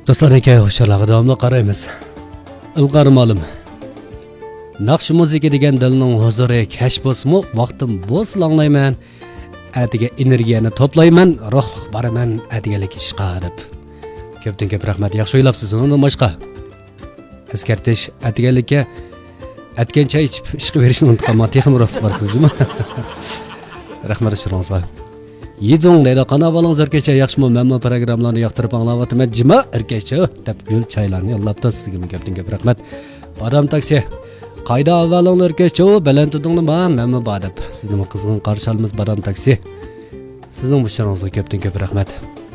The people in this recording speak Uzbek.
Dostlarga hoşçakalın, devamlı qaraymiz. İlqar malım. Naqsh musiqa degan dilning huzuri kash bo'lsa-mu, vaqtim bo'lsa anglayman. Atiga energiyani to'playman, ruhliq boraman atigalik ishqa deb. Ko'pdan ko'p rahmat, yaxshi o'ylabsiz. Undan boshqa eskartish atigalikka atgan choy ichib ishqa berishni unutqanman. Texnik ruhliq borsizmi? Rahmat shirinsa. Yizong deydi, qana bolangiz erkakcha yaxshimi? Men bu programmalarni yoqtirib anglayapman. Jima erkakcha deb gul choylarni yo'llabdi sizga. Ko'pdan ko'p rahmat. Adam taksi. Qayda avvalinglar erkakcha balantidingni men bor deb. Sizni qizg'in qarshi olamiz Badam taksi. Sizning bu shirinsa ko'pdan ko'p rahmat.